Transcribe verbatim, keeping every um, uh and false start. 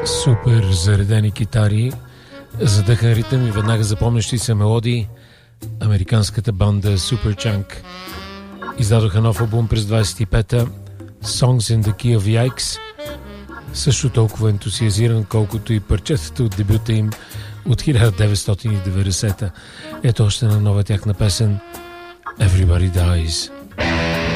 Супер заредени китари, задъхан ритъм и веднага запомнящи се мелодии. Американската банда Superchunk издадоха нов албум през двайсет и пета, Songs in the Key of Yikes, също толкова ентусиазиран, колкото и парчетата от дебюта им от хиляда деветстотин и деветдесета. Ето още на нова тяхна песен Everybody Dies.